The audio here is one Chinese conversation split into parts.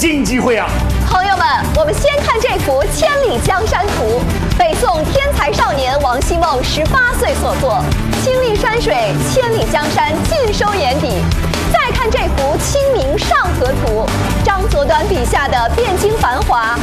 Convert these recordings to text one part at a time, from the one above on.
金机会啊！ 朋友们，我们先看这幅《千里江山图》，北宋天才少年王希孟18岁所作，亲历山水，千里江山尽收眼底。再看这幅《清明上河图》，张择端笔下的汴京繁华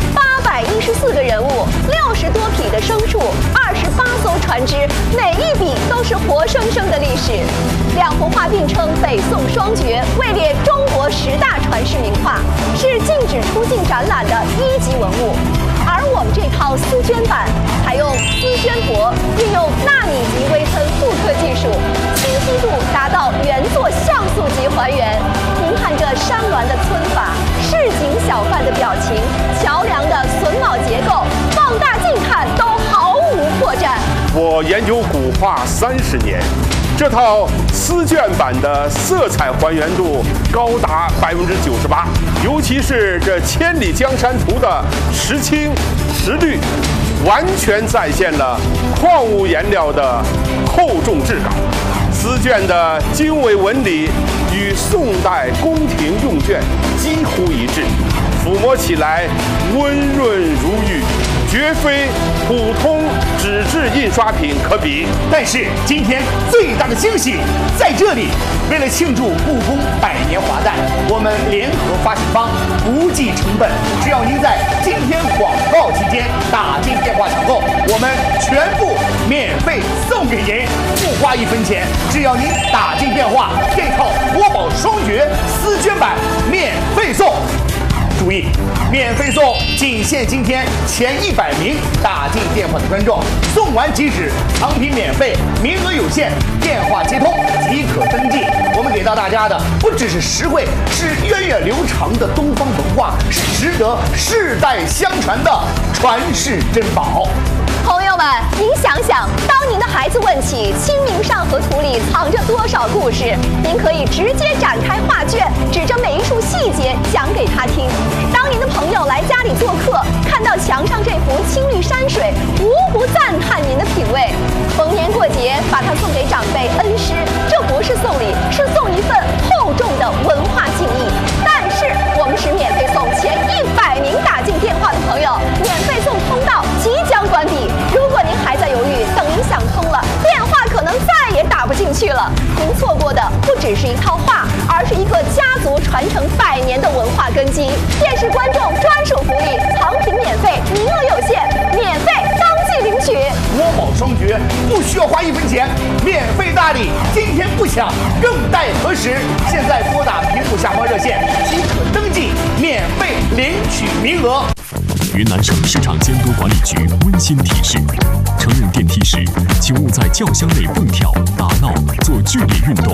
，814个人物，60多匹的牲畜，28艘船只，每一笔都是活生生的历史。两幅画并称北宋双绝，位列中国10大传世名画，是禁止出境展览的1级文物。而我们这套丝绢版采用丝绢帛，运用纳米级微喷复刻技术，清晰度达到原作像素级还原。您看这山峦的皴法，市井小贩的表情，桥梁的榫卯结构，放大镜看都毫无破绽。 我研究古画30年，这套丝绢版的色彩还原度高达98%，尤其是这《千里江山图》的实青实绿，完全再现了矿物颜料的厚重质感。丝绢的经纬纹理与宋代宫廷用绢几乎一致，抚摸起来温润如玉，绝非普通纸质印刷品可比。 但是今天最大的惊喜在这里，为了庆祝故宫100年华诞，我们联合发行方不计成本，只要您在今天广告期间打进电话抢购，我们全部免费送给您，不花1分钱。只要您打进电话，这套国宝双绝丝绢版免费送。注意，免费送仅限今天前100名打进电话的观众，送完即止，藏品免费，名额有限，电话接通即可登记。我们给到大家的不只是实惠，是源远流长的东方文化，是值得世代相传的传世珍宝。 朋友们，您想想，当您的孩子问起《清明上河图》里藏着多少故事，您可以直接展开画卷，指着每一处细节讲给他听。当您的朋友来家里做客，看到墙上这幅青绿山水，无不赞叹您的品味。逢年过节，把它送给长辈恩师，这不是送礼，是送一份厚重的文化敬意。但是我们是免费送前100名打进电话的朋友，免费送通道即将关闭。如果您还在犹豫，等您想通了，电话可能再也打不进去了。您错过的不只是一套画，而是一个家族传承100年的文化根基。电视观众专属福利，藏品免费，名额有限，免费当即领取。 国宝双绝，不需要花1分钱，免费大礼，今天不抢，更待何时？现在拨打屏幕下方热线即可登记，免费领取名额。 云南省市场监督管理局温馨提示：乘人电梯时，请勿在轿厢内蹦跳、打闹、做剧烈运动。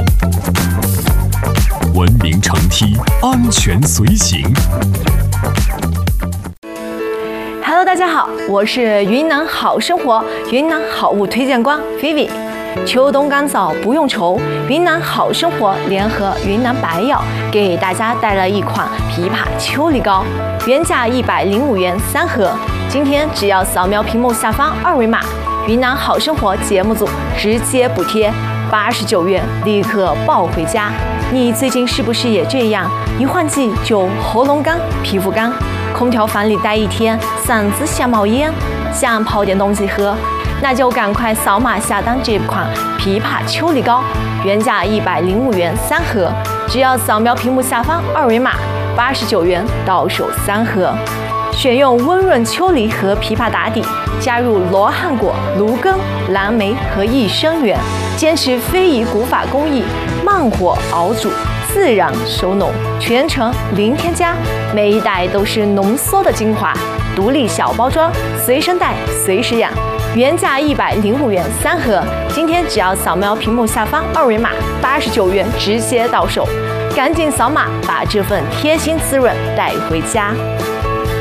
文明乘梯，安全随行。 Hello， 大家好，我是云南好生活云南好物推荐官 Vivi。秋冬干燥不用愁，云南好生活联合云南白药给大家带来一款枇杷秋梨膏，原价105元3盒，今天只要扫描屏幕下方2维码，云南好生活节目组直接补贴89元，立刻抱回家。你最近是不是也这样？一换季就喉咙干、皮肤干，空调房里待一天，嗓子像冒烟，想泡点东西喝，那就赶快扫码下单这款枇杷秋梨膏，原价105元3盒，只要扫描屏幕下方2维码，89元到手3盒。选用温润秋梨和枇杷打底，加入罗汉果、芦根、蓝莓和益生元，坚持非遗古法工艺，慢火熬煮，自然收浓，全程零添加，每一袋都是浓缩的精华，独立小包装，随身带，随时养。原价105元3盒，今天只要扫描屏幕下方2维码，89元直接到手，赶紧扫码把这份贴心滋润带回家。